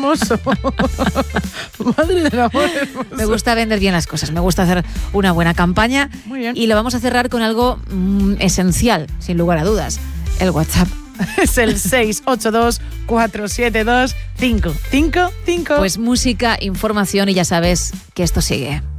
hermoso. Madre del amor hermoso. Me gusta vender bien las cosas, me gusta hacer una buena campaña. Muy bien. Y lo vamos a cerrar con algo esencial, sin lugar a dudas, el WhatsApp. Es el 682-472-555. Pues música, información y ya sabes que esto sigue.